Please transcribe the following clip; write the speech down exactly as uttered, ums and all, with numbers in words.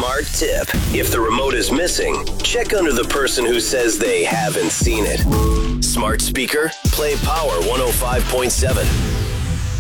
smart tip. If the remote is missing, check under the person who says they haven't seen it. Smart speaker, play Power one oh five point seven.